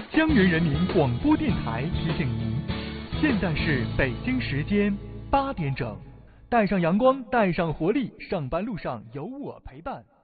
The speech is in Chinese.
江源人民广播电台提醒您，现在是北京时间8点整，带上阳光，带上活力，上班路上有我陪伴。